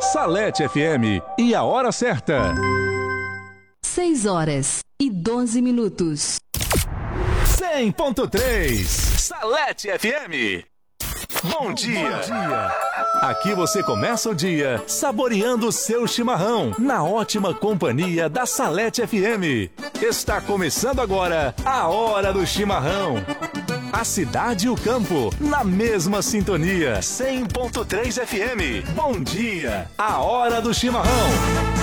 Salete FM e a hora certa. 6h12. 100.3 Salete FM. Bom dia. Aqui você começa o dia saboreando o seu chimarrão na ótima companhia da Salete FM. Está começando agora a Hora do Chimarrão. A cidade e o campo na mesma sintonia. 100.3 FM. Bom dia. A Hora do Chimarrão.